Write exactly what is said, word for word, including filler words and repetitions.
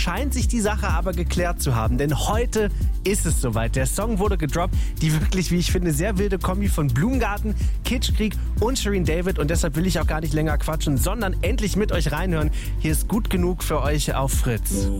scheint sich die Sache aber geklärt zu haben, denn heute ist es soweit. Der Song wurde gedroppt, die wirklich, wie ich finde, sehr wilde Kombi von Blumengarten, Kitschkrieg und Shirin David, und deshalb will ich auch gar nicht länger quatschen, sondern endlich mit euch reinhören. Hier ist Gut genug für euch auf Fritz.